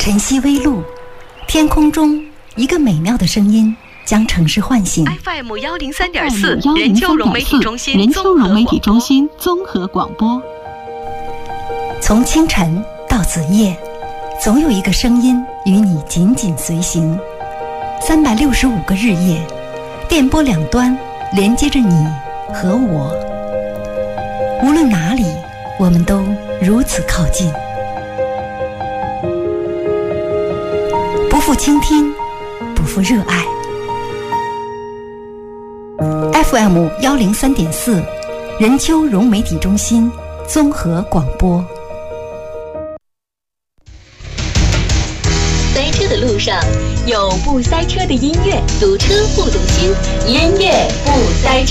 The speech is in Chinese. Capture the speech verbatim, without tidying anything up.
晨曦微露，天空中一个美妙的声音将城市唤醒。 F M 幺零三点四，任丘融媒体中心， 任丘融媒体中心综合广播。 从清晨到子夜，总有一个声音与你紧紧随行。三百六十五个日夜，电波两端连接着你和我。无论哪里，我们都如此靠近。不负倾听，不负热爱。F M 幺零三点四，任丘融媒体中心综合广播。 塞车的路上有不塞车的音乐，堵车不堵心，音乐不塞车。